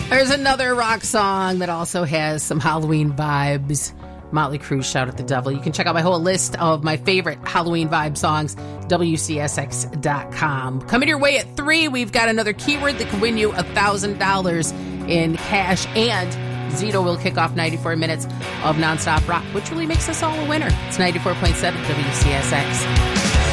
There's another rock song that also has some Halloween vibes. Motley Crue, Shout at the Devil. You can check out my whole list of my favorite Halloween vibe songs, WCSX.com. Coming your way at 3, we've got another keyword that can win you $1,000 in cash, and Zito will kick off 94 minutes of nonstop rock, which really makes us all a winner. It's 94.7 WCSX.